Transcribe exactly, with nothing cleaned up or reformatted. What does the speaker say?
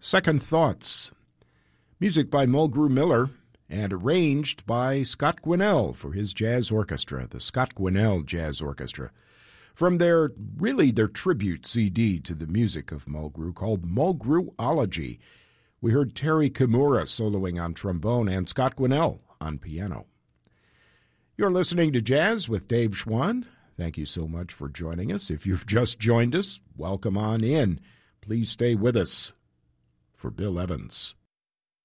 Second Thoughts. Music by Mulgrew Miller and arranged by Scott Quinnell for his jazz orchestra, the Scott Quinnell Jazz Orchestra. From their, really their tribute C D to the music of Mulgrew called Mulgrewology, we heard Terry Kimura soloing on trombone and Scott Quinnell on piano. You're listening to Jazz with Dave Schwann. Thank you so much for joining us. If you've just joined us, welcome on in. Please stay with us for Bill Evans.